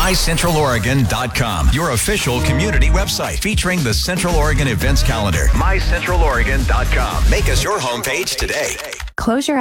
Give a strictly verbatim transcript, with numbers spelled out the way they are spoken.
my central oregon dot com, your official community website featuring the Central Oregon events calendar. my central oregon dot com. Make us your homepage today. Close your